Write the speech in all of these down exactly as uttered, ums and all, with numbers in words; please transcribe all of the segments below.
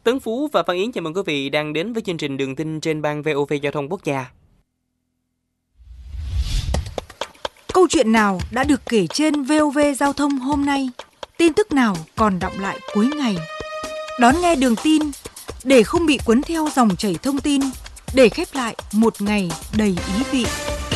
Tấn Phú và Phan Yến chào mừng quý vị đang đến với chương trình Đường tin trên ban vê o vê Giao thông Quốc gia. Câu chuyện nào đã được kể trên vê o vê Giao thông hôm nay? Tin tức nào còn đọng lại cuối ngày? Đón nghe Đường tin để không bị cuốn theo dòng chảy thông tin, để khép lại một ngày đầy ý vị.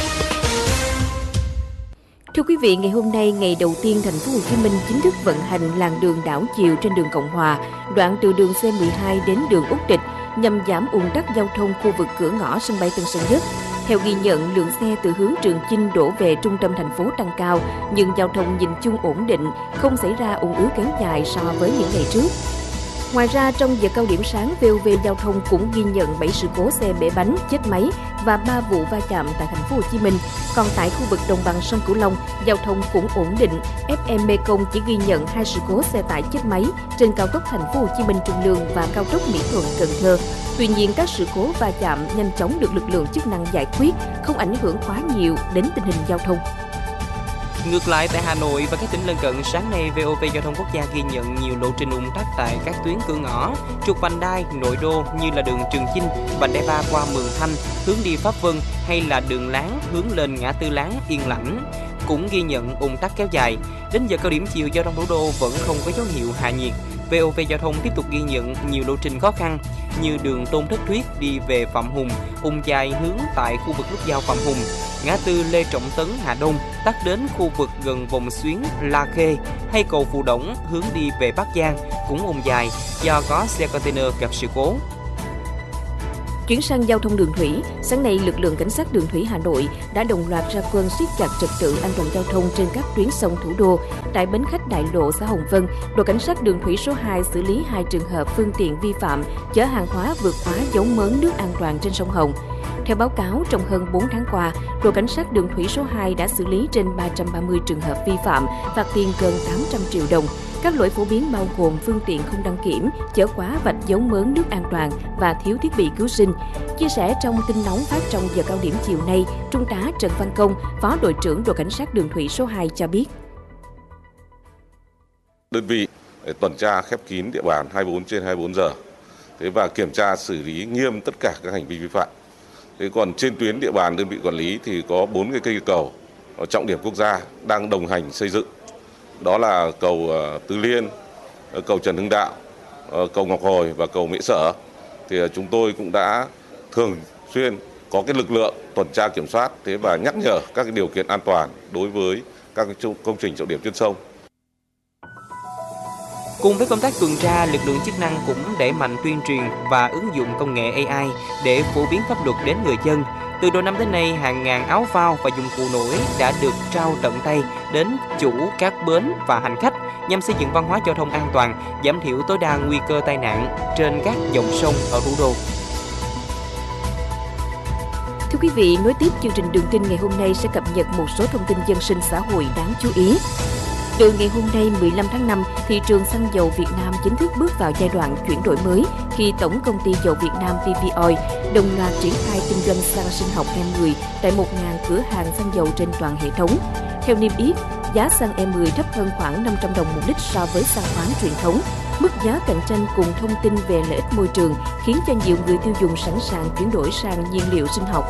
Thưa quý vị, ngày hôm nay, ngày đầu tiên thành phố Hồ Chí Minh chính thức vận hành làn đường đảo chiều trên đường Cộng Hòa, đoạn từ đường xê mười hai đến đường Úc Địch, nhằm giảm ùn tắc giao thông khu vực cửa ngõ sân bay Tân Sơn Nhất. Theo ghi nhận, lượng xe từ hướng Trường Chinh đổ về trung tâm thành phố tăng cao, nhưng giao thông nhìn chung ổn định, không xảy ra ùn ứ kéo dài so với những ngày trước. Ngoài ra, trong giờ cao điểm sáng, vê o vê Giao thông cũng ghi nhận bảy sự cố xe bể bánh, chết máy và ba vụ va chạm tại thành phố Hồ Chí Minh. Còn tại khu vực đồng bằng sông Cửu Long, giao thông cũng ổn định. ép em Mekong chỉ ghi nhận hai sự cố xe tải chết máy trên cao tốc thành phố Hồ Chí Minh Trung Lương và cao tốc Mỹ Thuận Cần Thơ. Tuy nhiên, các sự cố va chạm nhanh chóng được lực lượng chức năng giải quyết, không ảnh hưởng quá nhiều đến tình hình giao thông. Ngược lại, tại Hà Nội và các tỉnh lân cận, sáng nay vê o vê Giao thông Quốc gia ghi nhận nhiều lộ trình ùn tắc tại các tuyến cửa ngõ, trục vành đai, nội đô như là đường Trường Chinh, vành đai ba qua Mường Thanh, hướng đi Pháp Vân hay là đường Láng hướng lên ngã tư Láng, Yên Lãnh cũng ghi nhận ùn tắc kéo dài. Đến giờ cao điểm chiều, giao thông thủ đô vẫn không có dấu hiệu hạ nhiệt. vê o vê Giao thông tiếp tục ghi nhận nhiều lộ trình khó khăn như đường Tôn Thất Thuyết đi về Phạm Hùng, ùn dài hướng tại khu vực nút giao Phạm Hùng, ngã tư Lê Trọng Tấn Hà Đông tắc đến khu vực gần vòng xuyến La Khê, hay cầu Phù Đổng hướng đi về Bắc Giang cũng ùn dài do có xe container gặp sự cố. Chuyển sang giao thông đường thủy, sáng nay lực lượng cảnh sát đường thủy Hà Nội đã đồng loạt ra quân siết chặt trật tự an toàn giao thông trên các tuyến sông thủ đô. Tại bến khách Đại Lộ, xã Hồng Vân, đội cảnh sát đường thủy số hai xử lý hai trường hợp phương tiện vi phạm chở hàng hóa vượt quá dấu mớn nước an toàn trên sông Hồng. Theo báo cáo, trong hơn bốn tháng qua, đội cảnh sát đường thủy số hai đã xử lý trên ba trăm ba mươi trường hợp vi phạm, phạt tiền gần tám trăm triệu đồng. Các lỗi phổ biến bao gồm phương tiện không đăng kiểm, chở quá vạch dấu mớn nước an toàn và thiếu thiết bị cứu sinh. Chia sẻ trong tin nóng phát trong giờ cao điểm chiều nay, Trung tá Trần Văn Công, Phó đội trưởng đội cảnh sát đường thủy số hai cho biết. Đơn vị tuần tra khép kín địa bàn hai mươi bốn trên hai mươi bốn giờ thế và kiểm tra xử lý nghiêm tất cả các hành vi vi phạm. Thế còn trên tuyến địa bàn đơn vị quản lý thì có bốn cái cây cầu trọng điểm quốc gia đang đồng hành xây dựng. Đó là cầu Tứ Liên, cầu Trần Hưng Đạo, cầu Ngọc Hồi và cầu Mễ Sở. Thì chúng tôi cũng đã thường xuyên có cái lực lượng tuần tra kiểm soát thế và nhắc nhở các cái điều kiện an toàn đối với các công trình trọng điểm trên sông. Cùng với công tác tuần tra, lực lượng chức năng cũng đẩy mạnh tuyên truyền và ứng dụng công nghệ a i để phổ biến pháp luật đến người dân. Từ đầu năm đến nay, hàng ngàn áo phao và dụng cụ nổi đã được trao tận tay đến chủ các bến và hành khách nhằm xây dựng văn hóa giao thông an toàn, giảm thiểu tối đa nguy cơ tai nạn trên các dòng sông ở thủ đô. Thưa quý vị, nối tiếp chương trình Đường tin ngày hôm nay sẽ cập nhật một số thông tin dân sinh xã hội đáng chú ý. Từ ngày hôm nay mười lăm tháng năm, thị trường xăng dầu Việt Nam chính thức bước vào giai đoạn chuyển đổi mới khi Tổng công ty dầu Việt Nam pê vê Oil đồng loạt triển khai kinh doanh xăng sinh học E mười tại một nghìn cửa hàng xăng dầu trên toàn hệ thống. Theo niêm yết, giá xăng E mười thấp hơn khoảng năm trăm đồng một lít so với xăng khoáng truyền thống. Mức giá cạnh tranh cùng thông tin về lợi ích môi trường khiến cho nhiều người tiêu dùng sẵn sàng chuyển đổi sang nhiên liệu sinh học.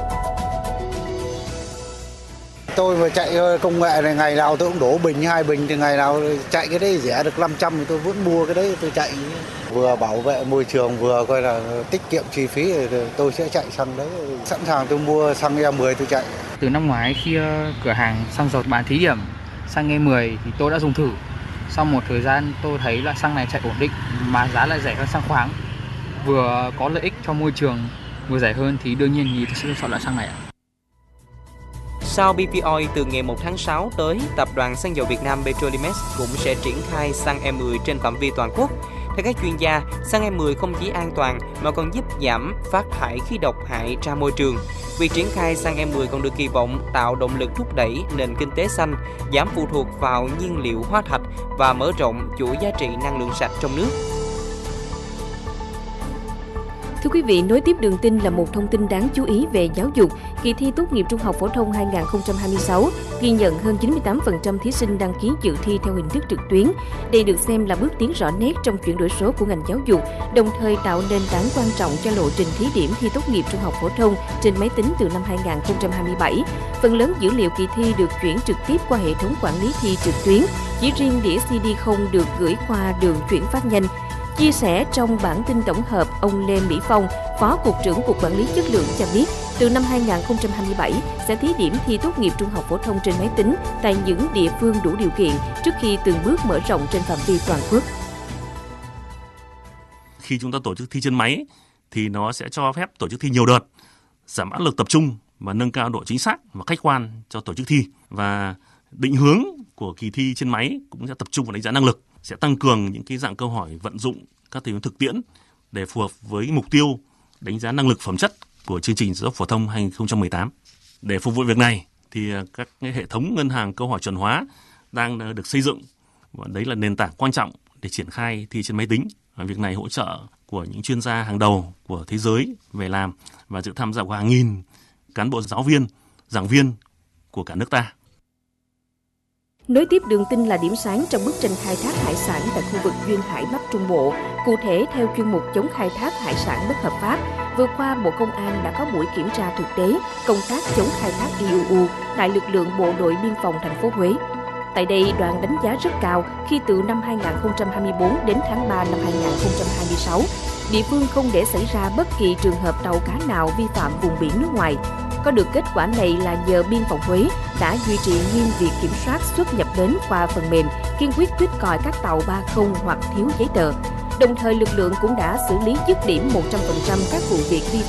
Tôi mà chạy công nghệ này ngày nào tôi cũng đổ bình hai bình, thì ngày nào chạy cái đấy rẻ được năm trăm thì tôi vẫn mua cái đấy tôi chạy. Vừa bảo vệ môi trường vừa coi là tiết kiệm chi phí thì tôi sẽ chạy xăng đấy. Sẵn sàng tôi mua xăng E mười tôi chạy. Từ năm ngoái khi cửa hàng xăng dầu bán thí điểm xăng E mười thì tôi đã dùng thử. Sau một thời gian tôi thấy là xăng này chạy ổn định mà giá lại rẻ hơn xăng khoáng. Vừa có lợi ích cho môi trường vừa rẻ hơn thì đương nhiên thì tôi sẽ chọn loại xăng này ạ. Sau pê vê Oil, từ ngày một tháng sáu tới, Tập đoàn Xăng dầu Việt Nam Petrolimex cũng sẽ triển khai xăng E mười trên phạm vi toàn quốc. Theo các chuyên gia, xăng E mười không chỉ an toàn mà còn giúp giảm phát thải khí độc hại ra môi trường. Việc triển khai xăng E mười còn được kỳ vọng tạo động lực thúc đẩy nền kinh tế xanh, giảm phụ thuộc vào nhiên liệu hóa thạch và mở rộng chuỗi giá trị năng lượng sạch trong nước. Thưa quý vị, nối tiếp đường tin là một thông tin đáng chú ý về giáo dục. Kỳ thi tốt nghiệp trung học phổ thông hai không hai sáu ghi nhận hơn chín mươi tám phần trăm thí sinh đăng ký dự thi theo hình thức trực tuyến. Đây được xem là bước tiến rõ nét trong chuyển đổi số của ngành giáo dục, đồng thời tạo nền tảng quan trọng cho lộ trình thí điểm thi tốt nghiệp trung học phổ thông trên máy tính từ năm hai không hai bảy. Phần lớn dữ liệu kỳ thi được chuyển trực tiếp qua hệ thống quản lý thi trực tuyến, chỉ riêng đĩa xê đê không được gửi qua đường chuyển phát nhanh. Chia sẻ trong bản tin tổng hợp, ông Lê Mỹ Phong, Phó Cục trưởng Cục Quản lý Chất lượng cho biết, từ năm hai không hai bảy sẽ thí điểm thi tốt nghiệp trung học phổ thông trên máy tính tại những địa phương đủ điều kiện trước khi từng bước mở rộng trên phạm vi toàn quốc. Khi chúng ta tổ chức thi trên máy thì nó sẽ cho phép tổ chức thi nhiều đợt, giảm áp lực tập trung và nâng cao độ chính xác và khách quan cho tổ chức thi. Và định hướng của kỳ thi trên máy cũng sẽ tập trung vào đánh giá năng lực, sẽ tăng cường những cái dạng câu hỏi vận dụng các tình huống thực tiễn để phù hợp với mục tiêu đánh giá năng lực phẩm chất của chương trình giáo dục phổ thông hai không một tám. Để phục vụ việc này thì các hệ thống ngân hàng câu hỏi chuẩn hóa đang được xây dựng và đấy là nền tảng quan trọng để triển khai thi trên máy tính. Và việc này hỗ trợ của những chuyên gia hàng đầu của thế giới về làm và sự tham gia của hàng nghìn cán bộ giáo viên, giảng viên của cả nước ta. Nối tiếp đường tin là điểm sáng trong bức tranh khai thác hải sản tại khu vực duyên hải Bắc Trung Bộ. Cụ thể, theo chuyên mục chống khai thác hải sản bất hợp pháp, vừa qua Bộ Công an đã có buổi kiểm tra thực tế công tác chống khai thác i u u tại lực lượng Bộ đội Biên phòng thành phố Huế. Tại đây, đoàn đánh giá rất cao khi từ năm hai không hai tư đến tháng ba năm hai không hai sáu, địa phương không để xảy ra bất kỳ trường hợp tàu cá nào vi phạm vùng biển nước ngoài. Có được kết quả này là nhờ Biên phòng Huế đã duy trì nghiêm việc kiểm soát xuất nhập bến qua phần mềm, kiên quyết tuyết còi các tàu ba không hoặc thiếu giấy tờ. Đồng thời, lực lượng cũng đã xử lý dứt điểm một trăm phần trăm các vụ việc vi